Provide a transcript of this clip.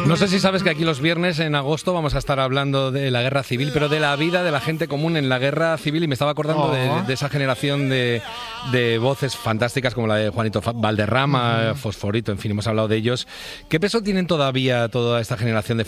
No sé si sabes que aquí los viernes en agosto vamos a estar hablando de la guerra civil, pero de la vida de la gente común en la guerra civil, y me estaba acordando de esa generación de voces fantásticas como la de Juanito Valderrama, Fosforito, en fin, hemos hablado de ellos. ¿Qué peso tienen todavía toda esta generación de